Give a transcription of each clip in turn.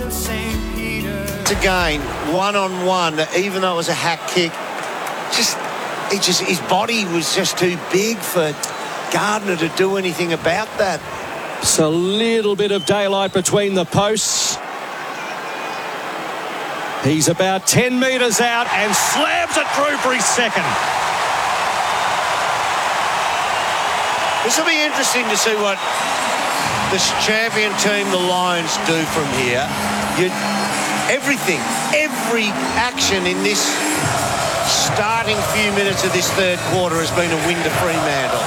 Again, one-on-one, even though it was a hack kick, his body was just too big for Gardner to do anything about that. It's a little bit of daylight between the posts. He's about 10 metres out and slams it through for his second. This will be interesting to see what this champion team, the Lions, do from here. Every action in this starting few minutes of this third quarter has been a win to Fremantle.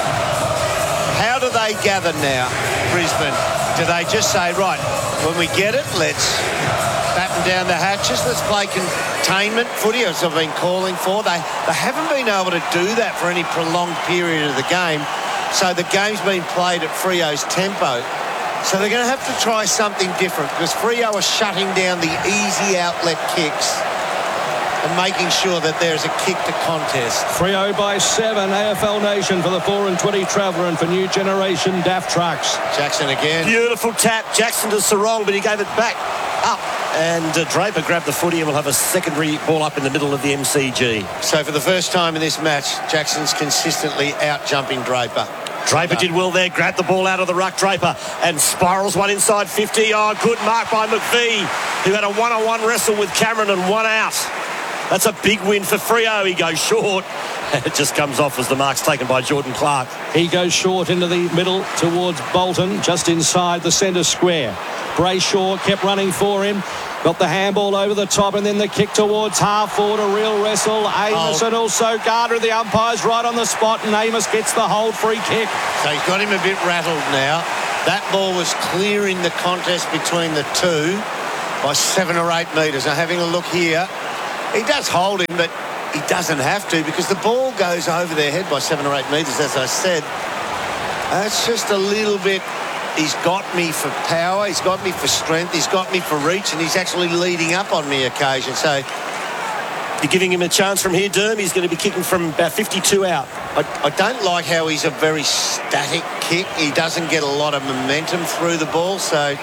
How do they gather now, Brisbane? Do they just say, right, when we get it, let's batten down the hatches, let's play containment footy, as I've been calling for? They haven't been able to do that for any prolonged period of the game, so the game's been played at Freo's tempo. So they're going to have to try something different, because Freo are shutting down the easy outlet kicks and making sure that there's a kick to contest. Freo by 7, AFL Nation for the 4 and 20 Traveller and for New Generation DAF Trucks. Jackson again. Beautiful tap. Jackson to Sarong, but he gave it back up. And Draper grabbed the footy and will have a secondary ball up in the middle of the MCG. So for the first time in this match, Jackson's consistently out-jumping Draper. Draper did well there, grabbed the ball out of the ruck, Draper, and spirals one inside 50. Oh, good mark by McVee, who had a one-on-one wrestle with Cameron and one out. That's a big win for Freo. He goes short. It just comes off as the mark's taken by Jordan Clark. He goes short into the middle towards Bolton, just inside the centre square. Brayshaw kept running for him. Got the handball over the top and then the kick towards half forward, a real wrestle. Amos and also Gardner, the umpire's right on the spot, and Amos gets the hold free kick. So he's got him a bit rattled now. That ball was clearing the contest between the two by 7 or 8 metres. Now having a look here, he does hold him, but he doesn't have to, because the ball goes over their head by 7 or 8 metres, as I said. That's just a little bit. He's got me for power, he's got me for strength, he's got me for reach, and he's actually leading up on me occasion. So you're giving him a chance from here, Derm. He's going to be kicking from about 52 out. I don't like how he's a very static kick. He doesn't get a lot of momentum through the ball, so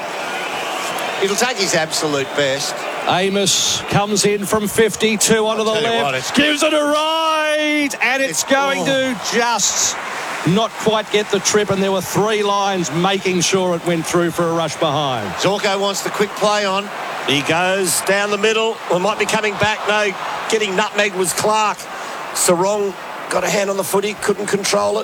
it'll take his absolute best. Amos comes in from 52 onto the left, gives it a ride, and it's going to just not quite get the trip, and there were 3 lines making sure it went through for a rush behind. Zorko wants the quick play on. He goes down the middle. Well, might be coming back. No, getting nutmeg was Clark. Sarong got a hand on the footy, couldn't control it.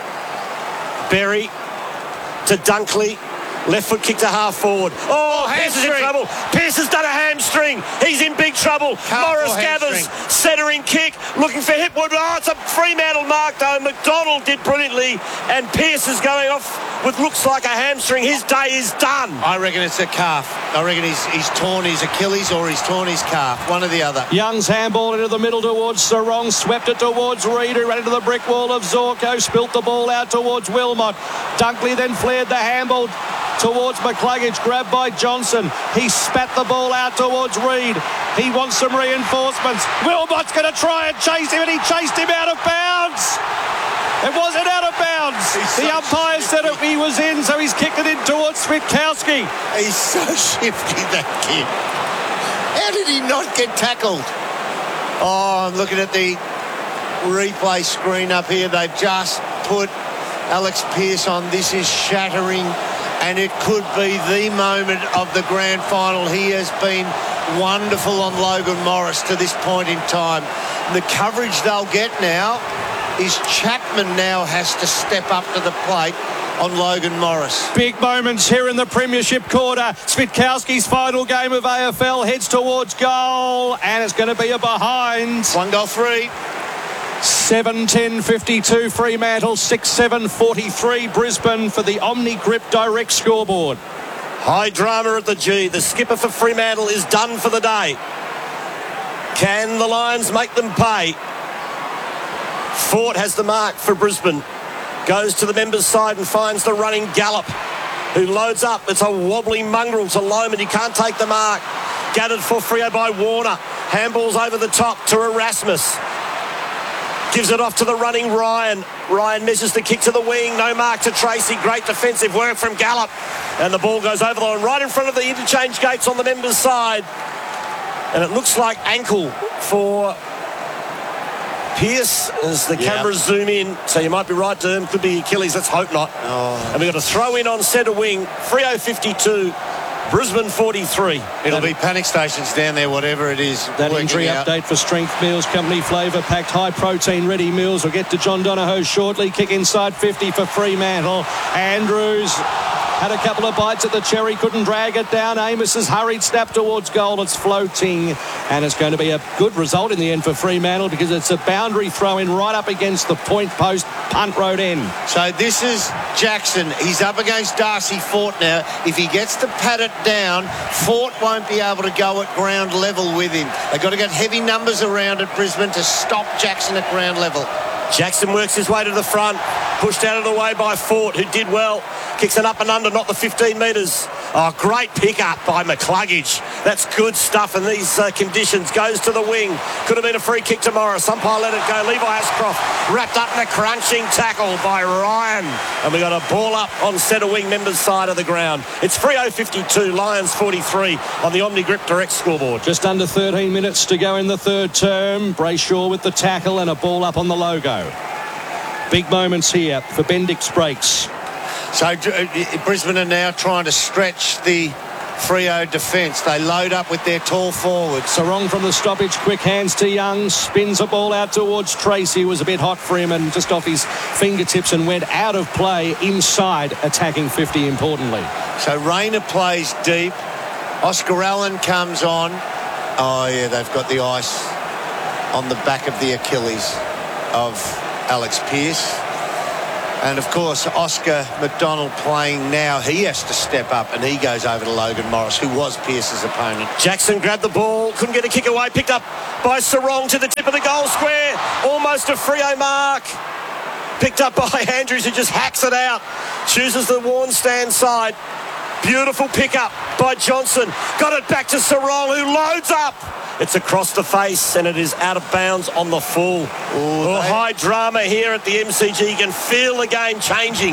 Berry to Dunkley. Left foot kick to half forward. Oh, Pearce is in trouble. Pearce has done a hamstring. He's in big trouble. Morris gathers. Centering kick. Looking for Hipwood. Oh, it's a Fremantle mark, though. McDonald did brilliantly. And Pearce is going off with looks like a hamstring. His day is done. I reckon it's a calf. I reckon he's torn his Achilles or he's torn his calf. One or the other. Young's handball into the middle towards Sarong. Swept it towards Reid, who ran into the brick wall of Zorko. Spilt the ball out towards Wilmot. Dunkley then flared the handball towards McCluggage, grabbed by Johnson. He spat the ball out towards Reid. He wants some reinforcements. Wilmot's going to try and chase him, and he chased him out of bounds. It wasn't out of bounds. The umpire said he was in, so he's kicked it in towards Switkowski. He's so shifty, that kid. How did he not get tackled? Oh, I'm looking at the replay screen up here. They've just put Alex Pearce on. This is shattering, and it could be the moment of the grand final. He has been wonderful on Logan Morris to this point in time. The coverage they'll get now is Chapman now has to step up to the plate on Logan Morris. Big moments here in the Premiership quarter. Switkowski's final game of AFL heads towards goal, and it's going to be a behind. 1-3. 7-10-52 Fremantle, 6-7-43 Brisbane for the Omni Grip Direct scoreboard. High drama at the G. The skipper for Fremantle is done for the day. Can the Lions make them pay? Fort has the mark for Brisbane. Goes to the members' side and finds the running Gallop, who loads up. It's a wobbly mongrel to Loman. He can't take the mark. Gathered for Freo by Warner. Handballs over the top to Erasmus. Gives it off to the running Ryan. Ryan measures the kick to the wing. No mark to Tracy. Great defensive work from Gallup. And the ball goes over the line right in front of the interchange gates on the members' side. And it looks like ankle for Pearce as the cameras zoom in. So you might be right, Derm. Could be Achilles. Let's hope not. And we've got a throw in on centre wing. Freo 52. Brisbane 43. It'll be panic stations down there, whatever it is. That injury update for Strength Meals Company. Flavour-packed, high-protein ready meals. We'll get to John Donohoe shortly. Kick inside 50 for Fremantle. Andrews had a couple of bites at the cherry, couldn't drag it down. Amos has hurried, snap towards goal. It's floating, and it's going to be a good result in the end for Fremantle because it's a boundary throw in right up against the point post, punt road end. So this is Jackson. He's up against Darcy Fort now. If he gets to pat it down, Fort won't be able to go at ground level with him. They've got to get heavy numbers around at Brisbane to stop Jackson at ground level. Jackson works his way to the front, pushed out of the way by Fort, who did well. Kicks it up and under, not the 15 metres. Oh, great pick-up by McCluggage. That's good stuff in these conditions. Goes to the wing. Could have been a free kick to Morris. Umpire let it go. Levi Ashcroft wrapped up in a crunching tackle by Ryan. And we got a ball up on centre wing members' side of the ground. It's Freo 52, Lions 43 on the Omnigrip Direct scoreboard. Just under 13 minutes to go in the third term. Brayshaw with the tackle and a ball up on the logo. Big moments here for Bendix Breaks. So Brisbane are now trying to stretch the Freo defence. They load up with their tall forwards. Sarong from the stoppage, quick hands to Young, spins a ball out towards Tracy. It was a bit hot for him and just off his fingertips and went out of play inside, attacking 50 importantly. So Rayner plays deep. Oscar Allen comes on. Oh yeah, they've got the ice on the back of the Achilles of Alex Pearce. And, of course, Oscar McDonald playing now. He has to step up, and he goes over to Logan Morris, who was Pearce's opponent. Jackson grabbed the ball, couldn't get a kick away, picked up by Sarong to the tip of the goal square. Almost a Freo mark. Picked up by Andrews, who just hacks it out. Chooses the worn stand side. Beautiful pickup by Johnson. Got it back to Sarong, who loads up. It's across the face, and it is out of bounds on the full. High drama here at the MCG. You can feel the game changing.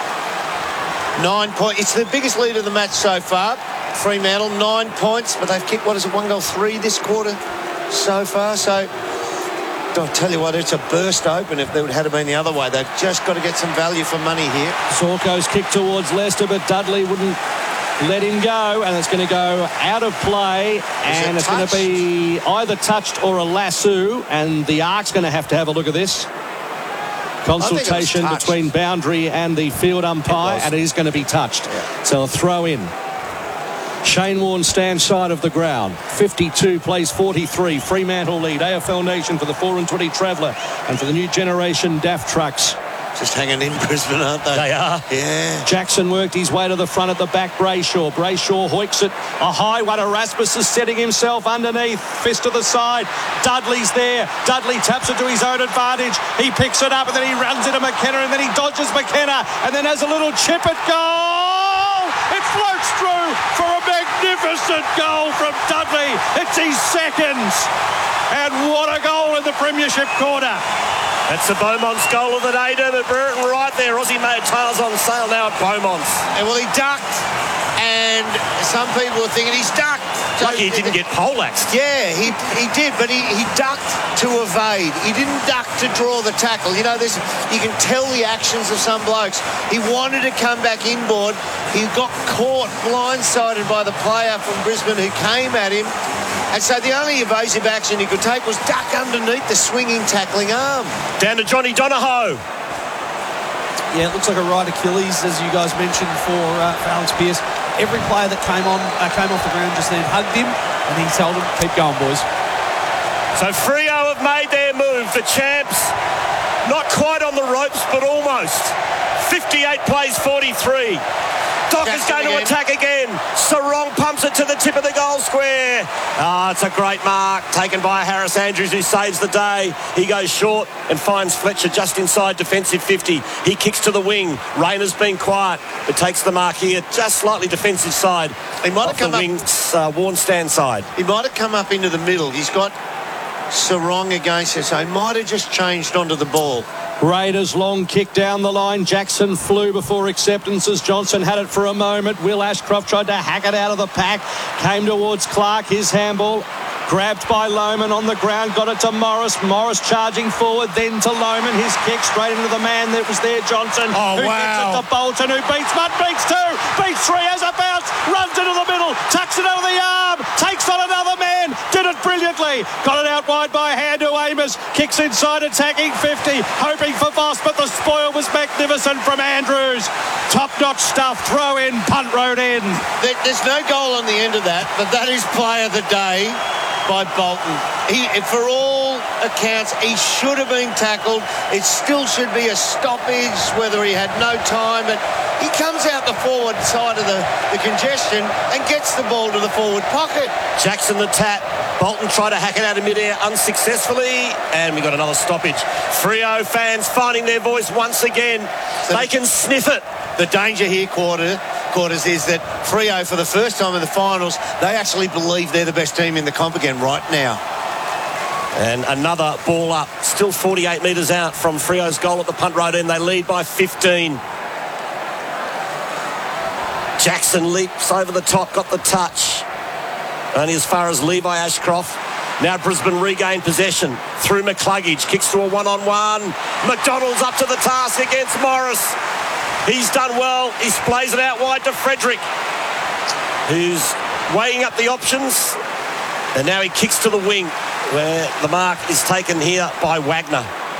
9 points. It's the biggest lead of the match so far. Fremantle, 9 points, but they've kicked, 1 goal, 3 this quarter so far. So, I'll tell you what, it's a burst open if it had been the other way. They've just got to get some value for money here. Zorko's kick towards Leicester, but Dudley wouldn't let him go, and it's going to go out of play, and it's going to be either touched or a lasso, and the Ark's going to have a look at this. Consultation between boundary and the field umpire, and it is going to be touched. Yeah. So a throw in. Shane Warne stands side of the ground. 52 plays 43. Fremantle lead. AFL Nation for the 4 and 20 Traveller, and for the new generation DAF trucks. Just hanging in Brisbane, aren't they? They are. Yeah. Jackson worked his way to the front at the back. Brayshaw hoiks it. A high one. Erasmus is setting himself underneath. Fist to the side. Dudley's there. Dudley taps it to his own advantage. He picks it up and then he runs into McKenna and then he dodges McKenna and then has a little chip at goal. It floats through for a magnificent goal from Dudley. It's his second. And what a goal in the Premiership quarter. That's the Beaumont's goal of the day, Dermot Brereton right there. Aussie made tails on sale now at Beaumont's. And well, he ducked, and some people were thinking he's ducked. Lucky he didn't get poleaxed. Yeah, he did, but he ducked to evade. He didn't duck to draw the tackle. You know, you can tell the actions of some blokes. He wanted to come back inboard. He got caught blindsided by the player from Brisbane who came at him. And so the only evasive action he could take was duck underneath the swinging, tackling arm. Down to Johnny Donohoe. Yeah, it looks like a right Achilles, as you guys mentioned, for Alex Pearce. Every player that came off the ground just then hugged him, and he told them, keep going, boys. So Freo have made their move. The champs, not quite on the ropes, but almost. 58 plays 43. Doc is going to attack again. Sarong pumps it to the tip of the goal square. It's a great mark taken by Harris Andrews, who saves the day. He goes short and finds Fletcher just inside defensive 50. He kicks to the wing. Rayner's been quiet, but takes the mark here, just slightly defensive side. He might have come the wing's worn stand side. He might have come up into the middle. He's got Sarong against him, so he might have just changed onto the ball. Raiders long kick down the line. Jackson flew before acceptance as Johnson had it for a moment. Will Ashcroft tried to hack it out of the pack. Came towards Clark. His handball grabbed by Lohman on the ground. Got it to Morris. Morris charging forward. Then to Lohman. His kick straight into the man that was there, Johnson. Oh, who gets it to Bolton, who beats Mutt. Beats two. Beats three. Has a bounce. Runs into the middle. Tucks it over the arm. Takes on another man. Did it brilliantly. Got it out wide by hand to Amos. Kicks inside, attacking 50. Hoping for Voss, but the spoil was magnificent from Andrews. Top-notch stuff. Throw in. Punt road in. There's no goal on the end of that, but that is play of the day by Bolton. For all accounts, he should have been tackled. It still should be a stoppage, whether he had no time. But he comes out the forward side of the congestion and gets the ball to the forward pocket. Jackson the tap. Bolton tried to hack it out of midair unsuccessfully, and we got another stoppage. Freo fans finding their voice once again. So they can sniff it. The danger here, quarters, is that Freo, for the first time in the finals, they actually believe they're the best team in the comp again right now. And another ball up. Still 48 metres out from Freo's goal at the punt road end. They lead by 15. Jackson leaps over the top, got the touch. Only as far as Levi Ashcroft. Now Brisbane regain possession through McCluggage. Kicks to a one-on-one. McDonald's up to the task against Morris. He's done well. He plays it out wide to Frederick, who's weighing up the options. And now he kicks to the wing, where the mark is taken here by Wagner.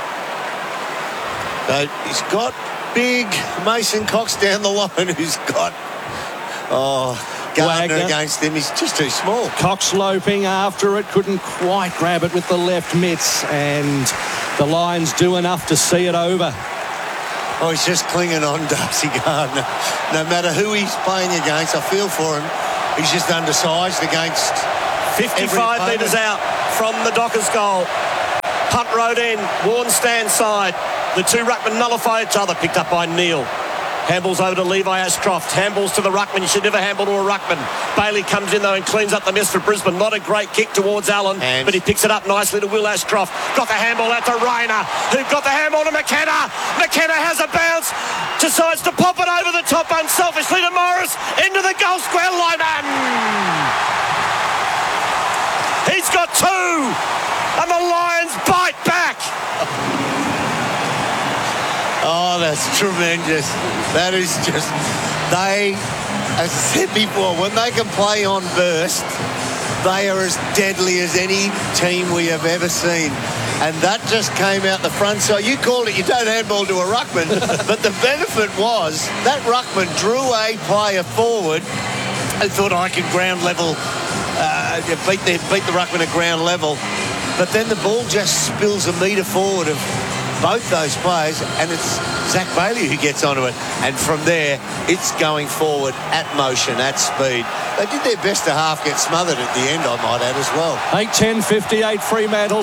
He's got big Mason Cox down the line, who's got Gardner against him. He's just too small. Cox loping after it, couldn't quite grab it with the left mitts, and the Lions do enough to see it over. Oh, he's just clinging on, Darcy Gardner. No matter who he's playing against, I feel for him. He's just undersized against 55 metres out from the Dockers goal. Punt road end, Warren stand side. The two ruckmen nullify each other. Picked up by Neal. Handballs over to Levi Ashcroft. Handballs to the ruckman. You should never handball to a ruckman. Bailey comes in, though, and cleans up the mess for Brisbane. Not a great kick towards Allen, but he picks it up nicely to Will Ashcroft. Got the handball out to Rayner, who got the handball to McKenna. McKenna has a bounce. Decides to pop it over the top unselfishly to Morris. Into the goal square lineman. He's got two. And the Lions bite back. Oh, that's tremendous. That is just... They, as I said before, when they can play on burst, they are as deadly as any team we have ever seen. And that just came out the front side. You called it, you don't handball to a ruckman, but the benefit was that ruckman drew a player forward and thought, I can ground level, beat the ruckman at ground level. But then the ball just spills a metre forward of both those players, and it's Zach Bailey who gets onto it. And from there, it's going forward at motion, at speed. They did their best to half get smothered at the end, I might add, as well. 8:10:58 Fremantle,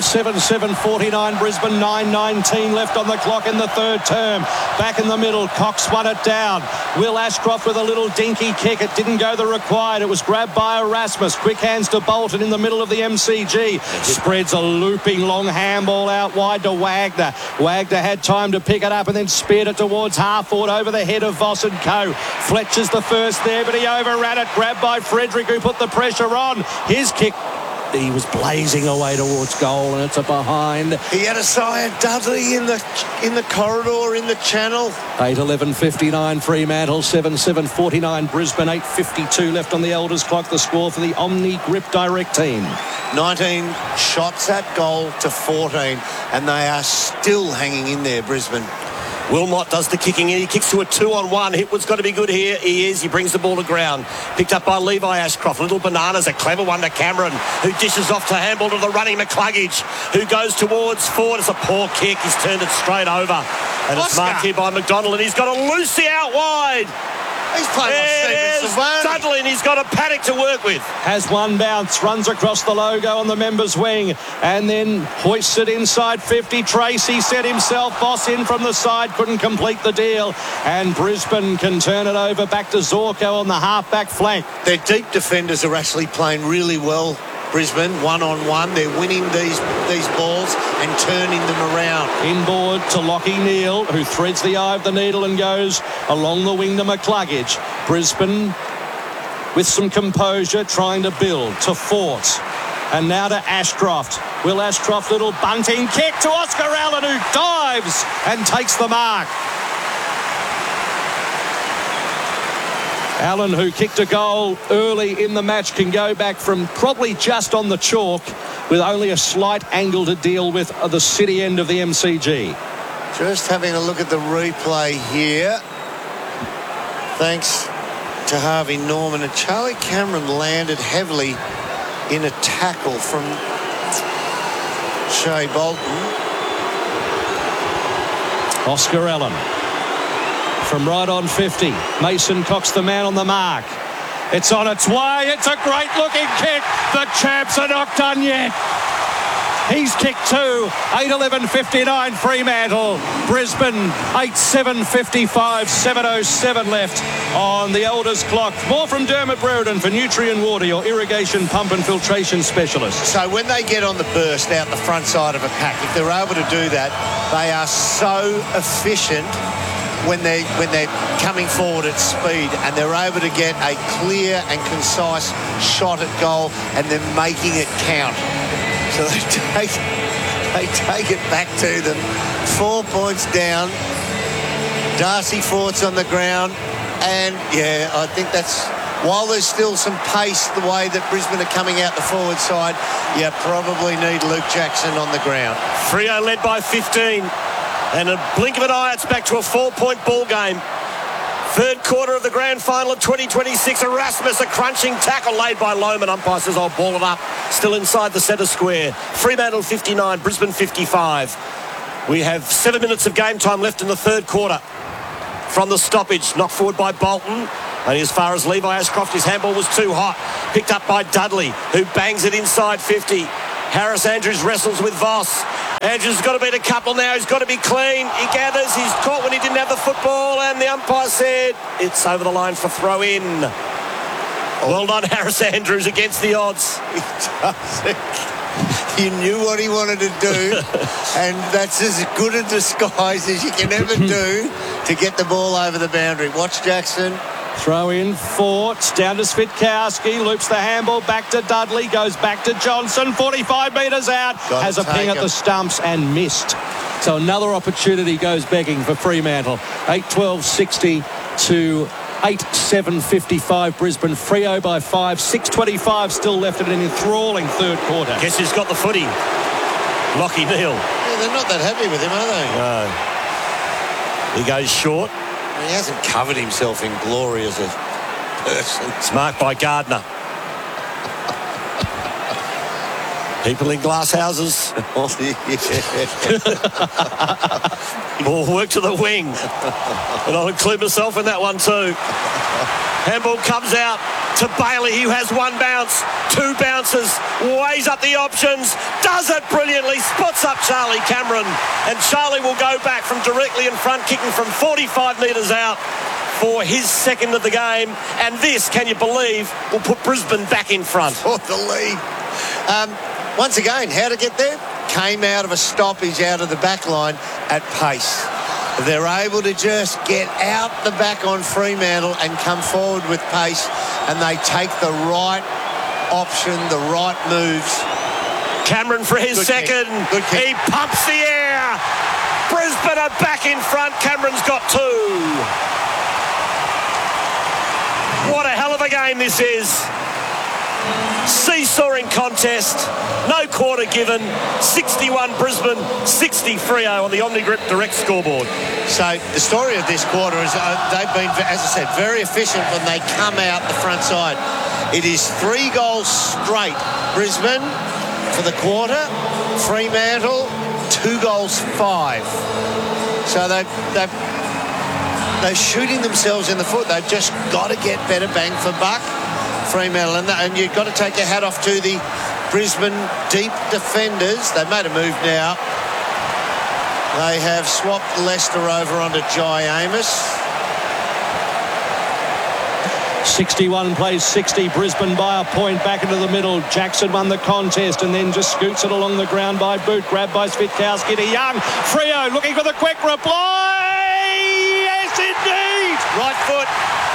7:49 Brisbane, 9:19 left on the clock in the third term. Back in the middle, Cox won it down. Will Ashcroft with a little dinky kick. It didn't go the required. It was grabbed by Erasmus. Quick hands to Bolton in the middle of the MCG. Spreads a looping long handball out wide to Wagner. Wagner had time to pick it up and then speared it towards half-forward over the head of Voss and Co. Fletcher's the first there, but he overran it. Grabbed by Frederick, who put the pressure on. His kick, he was blazing away towards goal, and it's a behind. He had a Sire Dudley in the corridor, in the channel. 8:11:59 Fremantle, 7:49 Brisbane, 8:52 left on the Elders clock. The score for the Omni Grip Direct team. 19 shots at goal to 14, and they are still hanging in there, Brisbane. Wilmot does the kicking in. He kicks to a 2-on-1. Hitwood's got to be good here. He is. He brings the ball to ground. Picked up by Levi Ashcroft. Little Bananas, a clever one to Cameron, who dishes off to handball to the running McCluggage, who goes towards forward. It's a poor kick. He's turned it straight over. And it's marked here by McDonald, and he's got a Lucy out wide. He's playing It is Dudley, and he's got a Paddock to work with. Has one bounce, runs across the logo on the members' wing, and then hoists it inside 50. Tracy set himself, Voss in from the side, couldn't complete the deal, and Brisbane can turn it over back to Zorko on the half-back flank. Their deep defenders are actually playing really well Brisbane, one-on-one. They're winning these balls and turning them around. Inboard to Lockie Neal, who threads the eye of the needle and goes along the wing to McCluggage. Brisbane with some composure, trying to build to Fort. And now to Ashcroft. Will Ashcroft, little bunting kick to Oscar Allen, who dives and takes the mark. Allen, who kicked a goal early in the match, can go back from probably just on the chalk with only a slight angle to deal with at the city end of the MCG. Just having a look at the replay here. Thanks to Harvey Norman. And Charlie Cameron landed heavily in a tackle from Shea Bolton. Oscar Allen from right on 50. Mason Cox, the man on the mark. It's on its way. It's a great looking kick. The champs are not done yet. He's kicked two. 8:11:59 Fremantle. Brisbane 8:7:55. 7:07 left on the Elders clock. More from Dermot Brereton for Nutrien Water, your irrigation pump and filtration specialist. So when they get on the burst out the front side of a pack, if they're able to do that, they are so efficient when they're coming forward at speed, and they're able to get a clear and concise shot at goal, and they're making it count. So they take it back to them. 4 points down. Darcy Fort's on the ground. And, yeah, I think that's... While there's still some pace the way that Brisbane are coming out the forward side, you probably need Luke Jackson on the ground. Freo led by 15. And a blink of an eye, it's back to a 4-point ball game. Third quarter of the grand final of 2026. Erasmus, a crunching tackle laid by Lohmann. Umpire says, I'll ball it up. Still inside the centre square. Fremantle 59, Brisbane 55. We have 7 minutes of game time left in the third quarter. From the stoppage, knocked forward by Bolton. Only as far as Levi Ashcroft, his handball was too hot. Picked up by Dudley, who bangs it inside 50. Harris Andrews wrestles with Voss. Andrews has got to beat a couple now. He's got to be clean. He gathers. He's caught when he didn't have the football, and the umpire said it's over the line for throw-in. Well done, Harris Andrews, against the odds. He knew what he wanted to do, and that's as good a disguise as you can ever do to get the ball over the boundary. Watch Jackson. Throw in Fort, down to Svitkowski, loops the handball back to Dudley, goes back to Johnson, 45 metres out, has a ping at the stumps and missed. So another opportunity goes begging for Fremantle. 8:12:60 to 8:7:55 Brisbane. Freo by 5, 6:25 still left in an enthralling third quarter. Guess who's got the footy? Lockie Neal. Yeah, they're not that happy with him, are they? No. He goes short. He hasn't covered himself in glory as a person. It's marked by Gardner. People in glass houses. Ball work to the wing. And I'll include myself in that one too. Handball comes out to Bailey, who has one bounce, two bounces, weighs up the options, does it brilliantly, spots up Charlie Cameron, and Charlie will go back from directly in front, kicking from 45 metres out for his second of the game, and this, can you believe, will put Brisbane back in front. For the lead. Once again, how to get there? Came out of a stoppage out of the back line at pace. They're able to just get out the back on Fremantle and come forward with pace, and they take the right option, the right moves. Cameron for his second. Good kick. He pumps the air. Brisbane are back in front. Cameron's got two. What a hell of a game this is. Seesawing contest. No quarter given. 61 Brisbane, 60 Freo on the Omnigrip Direct scoreboard. So the story of this quarter is they've been, as I said, very efficient when they come out the front side. It is 3 goals straight. Brisbane for the quarter. Fremantle, 2 goals 5. So they're shooting themselves in the foot. They've just got to get better bang for buck. Fremantle, and you've got to take your hat off to the Brisbane deep defenders. They've made a move now. They have swapped Leicester over onto Jai Amos. 61 plays 60. Brisbane by a point back into the middle. Jackson won the contest and then just scoots it along the ground by boot. Grabbed by Svitkowski to Young. Freo looking for the quick reply. Yes, indeed. Right foot.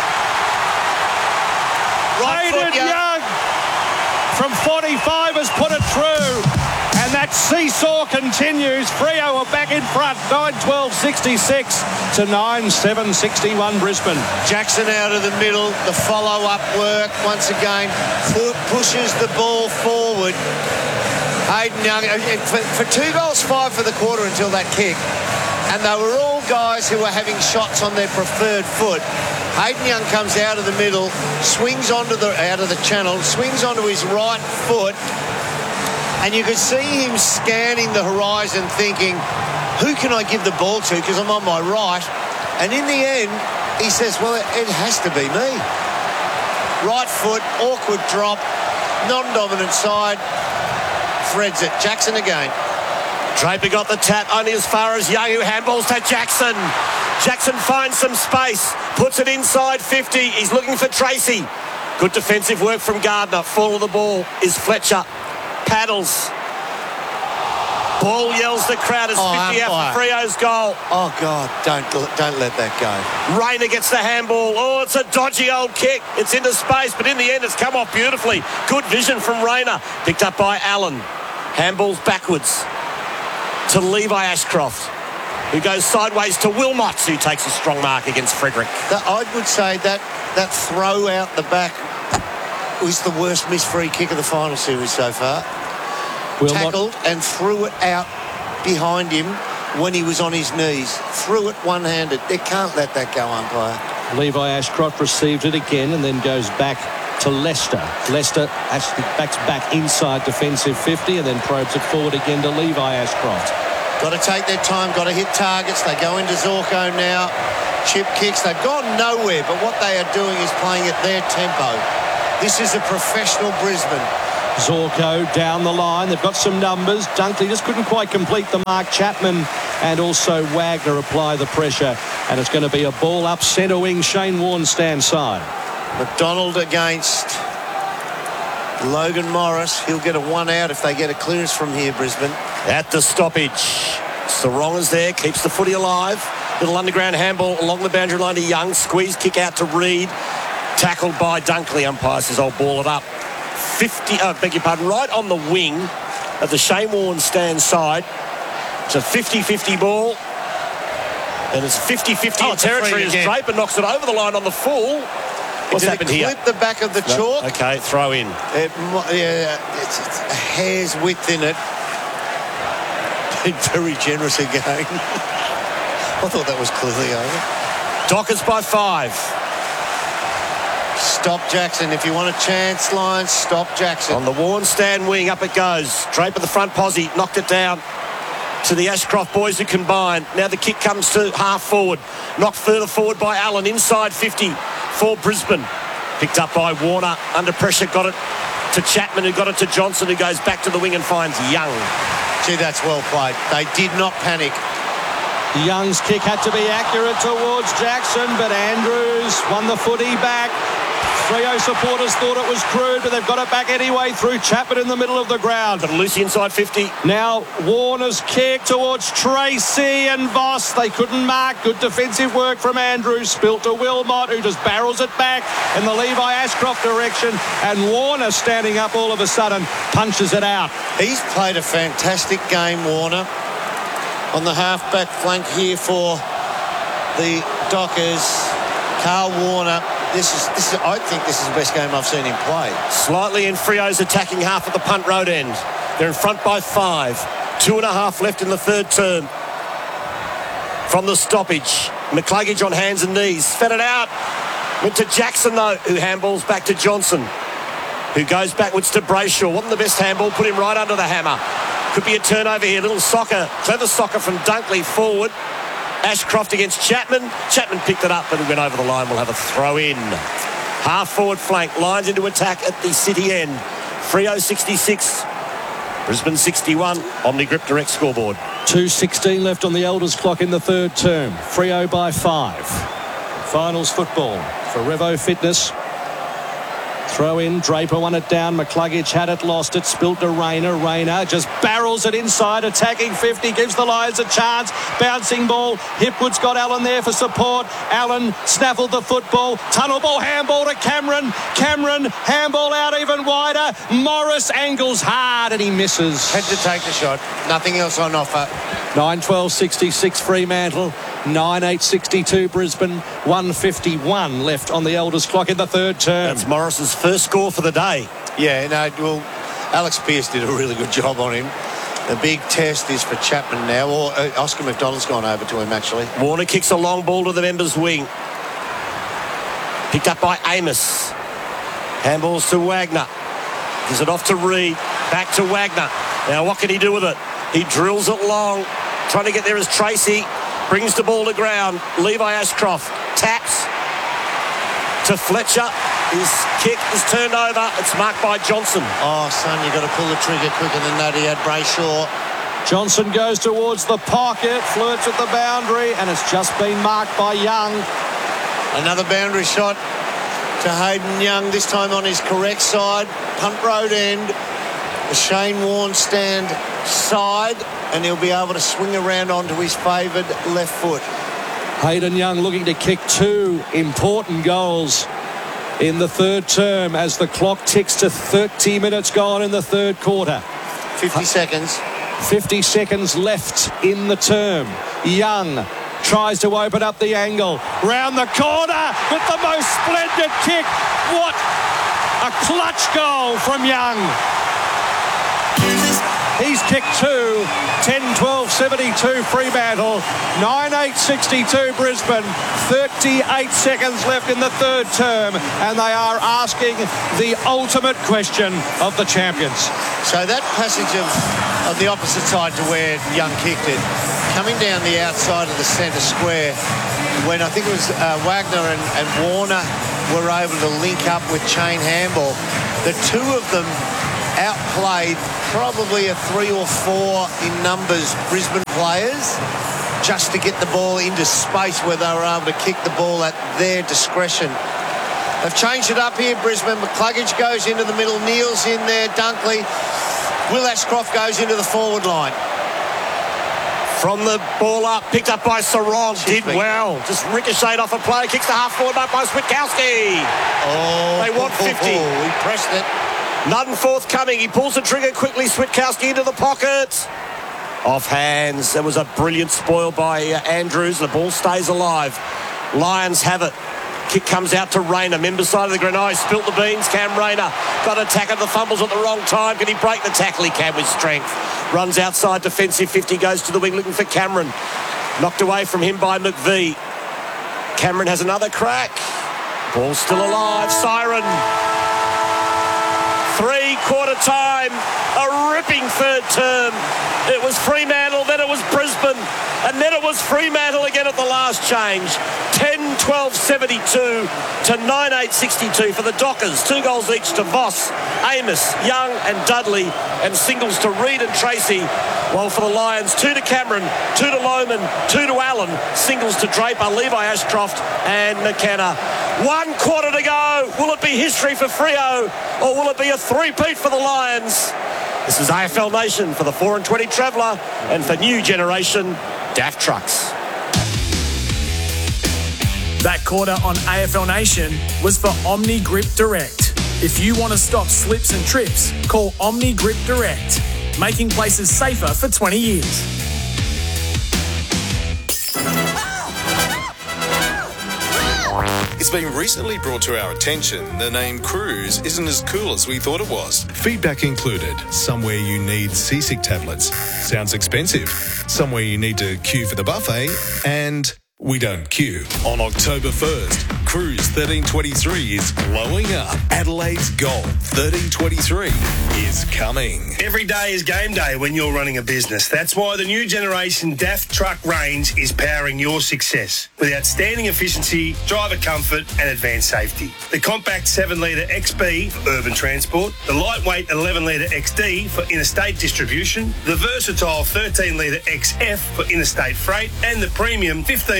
Right foot, Young from 45 has put it through. And that seesaw continues. Freo are back in front. 9-12-66 to 9-7-61 Brisbane. Jackson out of the middle. The follow-up work once again pushes the ball forward. Hayden Young for 2 goals 5 for the quarter until that kick. And they were all guys who were having shots on their preferred foot. Hayden Young comes out of the middle, swings out of the channel, swings onto his right foot. And you could see him scanning the horizon thinking, who can I give the ball to because I'm on my right? And in the end, he says, well, it has to be me. Right foot, awkward drop, non-dominant side, threads it. Jackson again. Draper got the tap only as far as Young, who handballs to Jackson. Jackson finds some space, puts it inside 50. He's looking for Tracy. Good defensive work from Gardner. Fall of the ball is Fletcher. Paddles. Ball yells the crowd as 50 out for Freo's goal. Oh, God, don't let that go. Rayner gets the handball. Oh, it's a dodgy old kick. It's into space, but in the end, it's come off beautifully. Good vision from Rayner. Picked up by Allen. Handballs backwards to Levi Ashcroft, who goes sideways to Wilmot, who takes a strong mark against Frederick. I would say that throw out the back was the worst missed free kick of the final series so far. Wilmot tackled and threw it out behind him when he was on his knees. Threw it one-handed. They can't let that go, umpire. Levi Ashcroft received it again and then goes back to Leicester. Leicester actually backs back inside defensive 50 and then probes it forward again to Levi Ashcroft. Got to take their time, got to hit targets. They go into Zorko now. Chip kicks. They've gone nowhere, but what they are doing is playing at their tempo. This is a professional Brisbane. Zorko down the line. They've got some numbers. Dunkley just couldn't quite complete the mark. Chapman and also Wagner apply the pressure. And it's going to be a ball up centre wing. Shane Warne stands side. McDonald against Logan Morris. He'll get a 1 out if they get a clearance from here, Brisbane. At the stoppage. Sarong is there. Keeps the footy alive. Little underground handball along the boundary line to Young. Squeeze kick out to Reid. Tackled by Dunkley. Umpire says, I'll ball it up. 50, beg your pardon, right on the wing of the Shane Warne stand side. It's a 50-50 ball. And it's 50-50 territory as Draper knocks it over the line on the full. What's happened here? Clip the back of the chalk. Okay, throw in. It's a hair's width in it. Been very generous again. I thought that was clearly over. Dockers by 5. Stop Jackson. If you want a chance, Lions, stop Jackson. On the Warne stand wing, up it goes. Draper the front posse, knocked it down to the Ashcroft boys who combine. Now the kick comes to half forward. Knocked further forward by Allen, inside 50 for Brisbane. Picked up by Warner, under pressure, got it to Chapman, who got it to Johnson, who goes back to the wing and finds Young. Gee, that's well played. They did not panic. Young's kick had to be accurate towards Jackson, but Andrews won the footy back. Freo supporters thought it was crude, but they've got it back anyway through Chapman in the middle of the ground. Got Lucy inside 50. Now Warner's kick towards Tracy and Voss. They couldn't mark. Good defensive work from Andrews. Spilt to Wilmot, who just barrels it back in the Levi Ashcroft direction. And Warner standing up all of a sudden, punches it out. He's played a fantastic game, Warner. On the half-back flank here for the Dockers, Carl Warner. I think this is the best game I've seen him play. Slightly in Freo's attacking half at the punt road end. They're in front by 5. 2.5 left in the third term. From the stoppage, McCluggage on hands and knees. Fed it out. Went to Jackson, though, who handballs back to Johnson, who goes backwards to Brayshaw. Wasn't the best handball. Put him right under the hammer. Could be a turnover here. Little soccer. Clever soccer from Dunkley forward. Ashcroft against Chapman. Chapman picked it up, but it went over the line. We'll have a throw in. Half forward flank. Lions into attack at the city end. Freo 66. Brisbane 61. Omni-Grip Direct scoreboard. 2:16 left on the Elders clock in the third term. Freo by 5. Finals football for Revo Fitness. Throw in, Draper won it down, McCluggage had it, lost it, spilt to Rayner. Rayner just barrels it inside, attacking 50, gives the Lions a chance. Bouncing ball, Hipwood's got Allen there for support. Allen snaffled the football, tunnel ball, handball to Cameron. Cameron, handball out even wider. Morris angles hard and he misses. Had to take the shot. Nothing else on offer. 9-12-66 Fremantle. 9-8-62 Brisbane. 1:51 left on the Elders clock in the third term. That's Morris's first score for the day. Yeah, no, well, Alex Pearce did a really good job on him. The big test is for Chapman now, or Oscar McDonald's gone over to him, actually. Warner kicks a long ball to the members' wing. Picked up by Amos. Handballs to Wagner. Gives it off to Reid. Back to Wagner. Now, what can he do with it? He drills it long. Trying to get there is Tracy. Brings the ball to ground. Levi Ashcroft taps to Fletcher. His kick is turned over. It's marked by Johnson. Oh, son, you've got to pull the trigger quicker than that. He had Brayshaw. Johnson goes towards the pocket, flirts at the boundary, and it's just been marked by Young. Another boundary shot to Hayden Young, this time on his correct side. Punt road end. The Shane Warne stand side, and he'll be able to swing around onto his favoured left foot. Hayden Young looking to kick 2 important goals in the third term as the clock ticks to 30 minutes gone in the third quarter. 50 seconds. 50 seconds left in the term. Young tries to open up the angle. Round the corner with the most splendid kick. What a clutch goal from Young. He's kicked 2, 10-12-72 Fremantle, 9-8-62 Brisbane, 38 seconds left in the third term, and they are asking the ultimate question of the champions. So that passage of the opposite side to where Young kicked it, coming down the outside of the centre square, when I think it was Wagner and Warner were able to link up with chain handball, the two of them outplayed probably a 3 or 4 in numbers Brisbane players just to get the ball into space where they were able to kick the ball at their discretion. They've changed it up here, Brisbane. McCluggage goes into the middle, Neal's in there, Dunkley. Will Ashcroft goes into the forward line. From the ball up, picked up by Sarong. Did well. Just ricocheted off a player, kicks the half-forward mark by Switkowski. Oh, they want 50. He pressed it. None forthcoming. He pulls the trigger quickly. Switkowski into the pocket. Off hands. There was a brilliant spoil by Andrews. The ball stays alive. Lions have it. Kick comes out to Rayner. Member side of the Granai. Spilt the beans. Cam Rayner. Got a tackle. The fumbles at the wrong time. Can he break the tackle? He can with strength. Runs outside defensive 50. Goes to the wing looking for Cameron. Knocked away from him by McVee. Cameron has another crack. Ball still alive. Siren. 3-quarter time, a ripping third term. It was Fremantle, then it was Brisbane, and then it was Fremantle again at the last change. 10-12-72 to 9-8-62 for the Dockers. 2 goals each to Voss, Amos, Young and Dudley, and singles to Reid and Tracy. While for the Lions, 2 to Cameron, 2 to Lohman, 2 to Allen, singles to Draper, Levi Ashcroft and McKenna. 1 quarter to go. Will it be history for Freo or will it be a three-peat for the Lions? This is AFL Nation for the 4 and 20 Traveller and for new generation DAF Trucks. That quarter on AFL Nation was for Omni Grip Direct. If you want to stop slips and trips, call Omni Grip Direct, making places safer for 20 years. It's been recently brought to our attention the name Cruise isn't as cool as we thought it was. Feedback included, somewhere you need seasick tablets. Sounds expensive. Somewhere you need to queue for the buffet, and we don't queue. On October 1st, Cruise 1323 is blowing up. Adelaide's Gold 1323 is coming. Every day is game day when you're running a business. That's why the new generation DAF truck range is powering your success with outstanding efficiency, driver comfort and advanced safety. The compact 7-litre XB for urban transport, the lightweight 11-litre XD for interstate distribution, the versatile 13-litre XF for interstate freight, and the premium 15-litre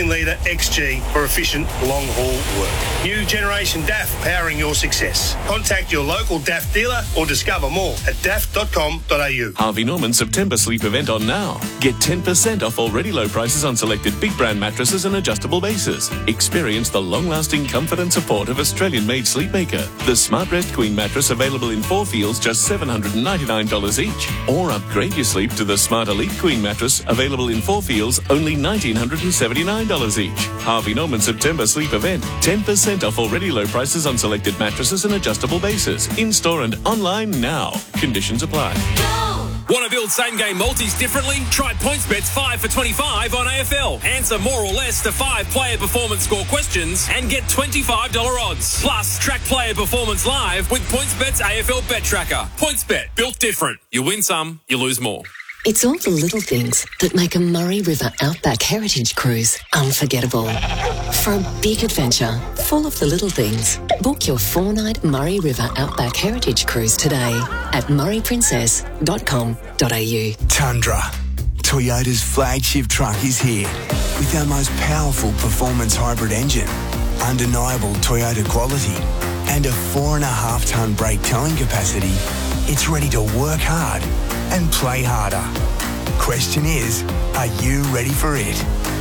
litre XG for efficient long-haul work. New generation DAF powering your success. Contact your local DAF dealer or discover more at daf.com.au. Harvey Norman September sleep event on now. Get 10% off already low prices on selected big brand mattresses and adjustable bases. Experience the long-lasting comfort and support of Australian-made Sleepmaker. The SmartRest Queen mattress available in 4 fields, just $799 each. Or upgrade your sleep to the Smart Elite Queen mattress available in 4 fields, only $1,979 each. Harvey Norman September sleep event. 10% off already low prices on selected mattresses and adjustable bases. In-store and online now. Conditions apply. Want to build same-game multis differently? Try PointsBet's 5 for 25 on AFL. Answer more or less to 5 player performance score questions and get $25 odds. Plus, track player performance live with PointsBet's AFL Bet Tracker. PointsBet, built different. You win some, you lose more. It's all the little things that make a Murray River Outback Heritage Cruise unforgettable. For a big adventure full of the little things, book your 4-night Murray River Outback Heritage Cruise today at murrayprincess.com.au. Tundra, Toyota's flagship truck, is here with our most powerful performance hybrid engine, undeniable Toyota quality, and a 4.5-tonne brake towing capacity. It's ready to work hard and play harder. Question is, are you ready for it?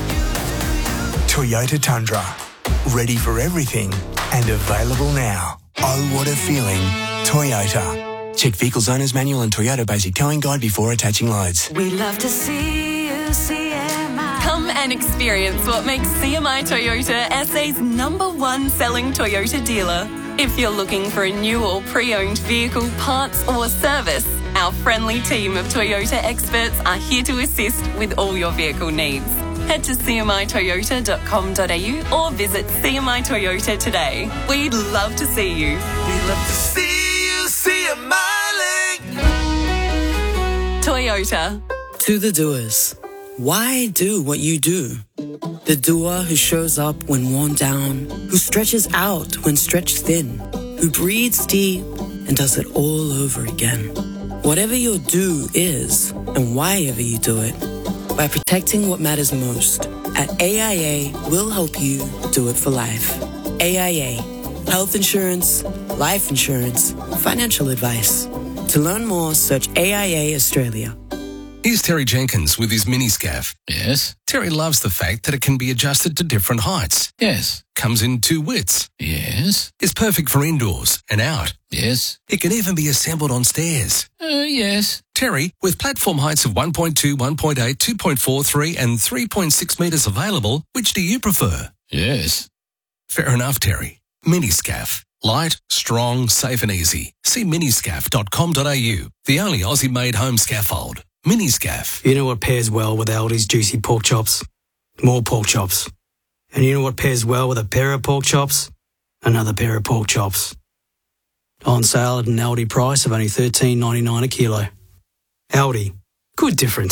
Toyota Tundra. Ready for everything and available now. Oh, what a feeling. Toyota. Check Vehicles Owner's Manual and Toyota Basic Towing Guide before attaching loads. We love to see you, CMI. Come and experience what makes CMI Toyota SA's #1 selling Toyota dealer. If you're looking for a new or pre-owned vehicle, parts or service, our friendly team of Toyota experts are here to assist with all your vehicle needs. Head to cmitoyota.com.au or visit CMI Toyota today. We'd love to see you. We love to see you, CMI. Toyota. To the doers. Why do what you do? The doer who shows up when worn down, who stretches out when stretched thin, who breathes deep and does it all over again. Whatever your do is, and why ever you do it, by protecting what matters most, at AIA, we'll help you do it for life. AIA. Health insurance, life insurance, financial advice. To learn more, search AIA Australia. Here's Terry Jenkins with his Miniscaf. Yes? Terry loves the fact that it can be adjusted to different heights. Yes. Comes in 2 widths. Yes. It's perfect for indoors and out. Yes. It can even be assembled on stairs. Yes. Terry, with platform heights of 1.2, 1.8, 2.4, 3 and 3.6 metres available, which do you prefer? Yes. Fair enough, Terry. Miniscaf. Light, strong, safe and easy. See miniscaf.com.au, the only Aussie-made home scaffold. Miniscaf. You know what pairs well with Aldi's juicy pork chops? More pork chops. And you know what pairs well with a pair of pork chops? Another pair of pork chops. On sale at an Aldi price of only $13.99 a kilo. Aldi. Good different.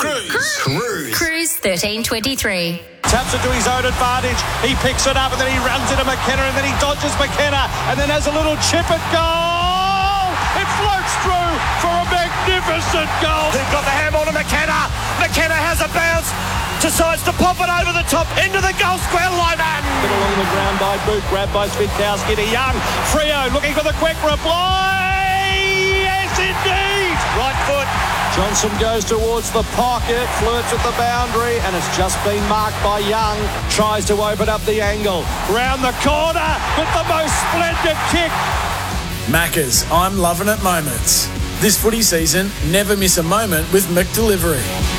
Cruise 1323. Taps it to his own advantage. He picks it up and then he runs into McKenna and then he dodges McKenna and then has a little chip at goal. It floats through for a magnificent goal. They've got the handball to McKenna. McKenna has a bounce. Decides to pop it over the top into the goal square line. Bit along the ground by Boot. Grabbed by Svitkowski to Young. Freo looking for the quick reply. Yes, indeed. Right foot. Johnson goes towards the pocket, flirts with the boundary, and it's just been marked by Young. Tries to open up the angle. Round the corner with the most splendid kick. Maccas, I'm loving it moments. This footy season, never miss a moment with McDelivery.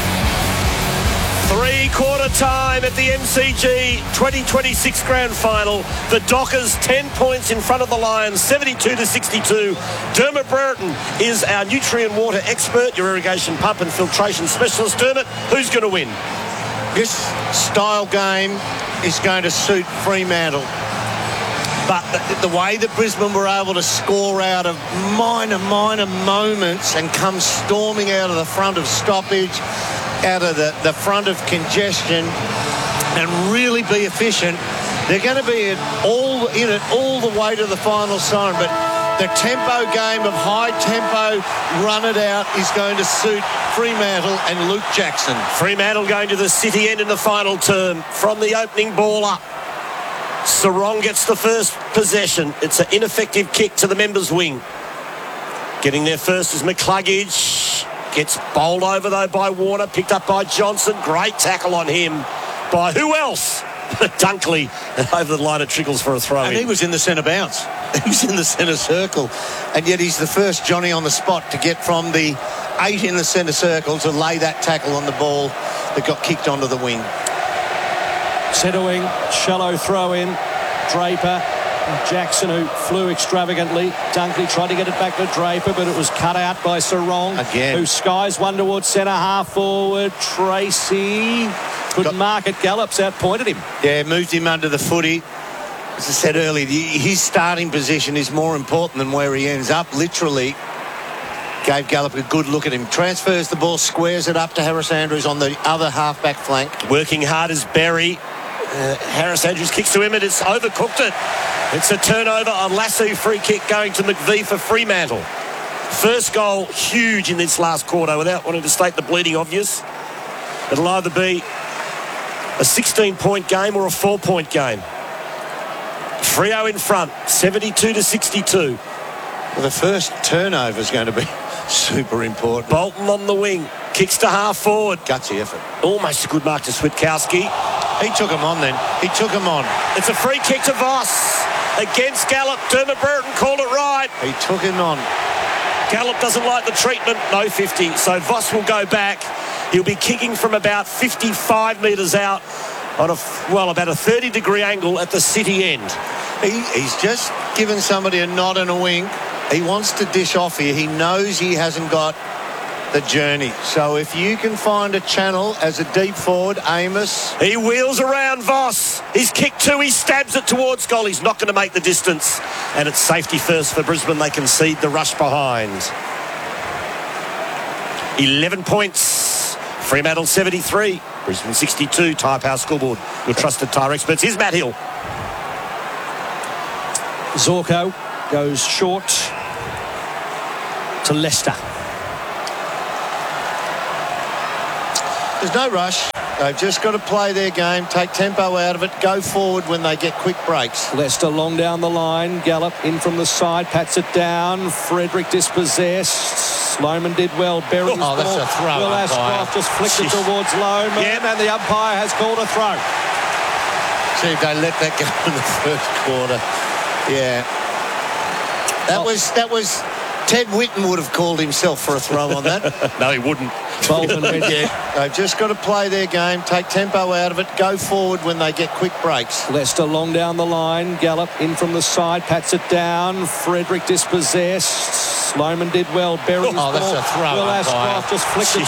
3/4 time at the MCG 2026 Grand Final. The Dockers 10 points in front of the Lions, 72-62. Dermot Brereton is our nutrient water expert, your irrigation pump and filtration specialist. Dermot, who's going to win? This style game is going to suit Fremantle. But the way that Brisbane were able to score out of minor moments and come storming out of the front of stoppage, out of the front of congestion, and really be efficient, they're going to be in it all the way to the final siren. But the tempo game of high tempo, run it out, is going to suit Fremantle and Luke Jackson. Fremantle going to the City end in the final term from the opening ball up. Sarong gets the first possession. It's an ineffective kick to the members' wing. Getting there first is McCluggage. Gets bowled over, though, by Warner. Picked up by Johnson. Great tackle on him by who else? Dunkley. Over the line of Trickles for a throw. And he was in the centre bounce. He was in the centre circle. And yet he's the first Johnny on the spot to get from the 8 in the centre circle to lay that tackle on the ball that got kicked onto the wing. Centre wing, shallow throw in. Draper and Jackson, who flew extravagantly. Dunkley tried to get it back to Draper, but it was cut out by Sarong. Again. Who skies one towards centre half forward. Tracy couldn't mark it. Gallup's outpointed him. Yeah, moved him under the footy. As I said earlier, his starting position is more important than where he ends up. Literally gave Gallup a good look at him. Transfers the ball, squares it up to Harris Andrews on the other half-back flank. Working hard is Berry. Harris Andrews kicks to him and it's overcooked it. It's a turnover, a Lasso free kick going to McVie for Fremantle. First goal, huge in this last quarter, without wanting to state the bleeding obvious. It'll either be a 16-point game or a 4-point game. Freo in front, 72-62. Well, the first turnover is going to be super important. Bolton on the wing, kicks to half forward. Gutsy effort. Almost a good mark to Switkowski. He took him on then. He took him on. It's a free kick to Voss against Gallup. Dermot Burton called it right. He took him on. Gallup doesn't like the treatment. No 50. So Voss will go back. He'll be kicking from about 55 metres out on about a 30-degree angle at the City end. He's just given somebody a nod and a wink. He wants to dish off here. He knows he hasn't got the journey. So if you can find a channel as a deep forward, Amos. He wheels around Voss. He's kicked 2. He stabs it towards goal. He's not going to make the distance. And it's safety first for Brisbane. They concede the rush behind. 11 points. Fremantle 73. Brisbane 62. Tyre Power Scoreboard. Your trusted tyre experts. Here's Matt Hill. Zorko goes short to Leicester. There's no rush. They've just got to play their game, take tempo out of it, go forward when they get quick breaks. Leicester long down the line. Gallup in from the side, pats it down. Frederick dispossessed. Sloman did well. Berry's ball. That's a throw. Will Ashcroft just flicked it towards Loman. And the umpire has called a throw. See if they let that go in the first quarter. Yeah. That was Ted Whitten would have called himself for a throw on that. No, he wouldn't. They've just got to play their game, take tempo out of it, go forward when they get quick breaks. Leicester long down the line. Gallup in from the side, pats it down. Frederick dispossessed. Sloman did well. Berry's ball. That's a throw. Will Ashcroft just flicked it